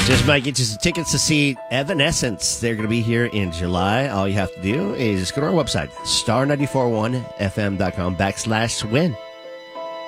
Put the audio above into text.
Just might get you some tickets to see Evanescence. They're going to be here in July. All you have to do is go to our website, star941fm.com/win.